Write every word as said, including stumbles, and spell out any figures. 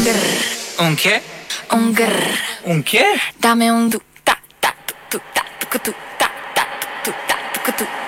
Um quê? Um grrr. Um quê? Dame um du ta ta tu tu ta tu tu ta ta tu ta tu tu.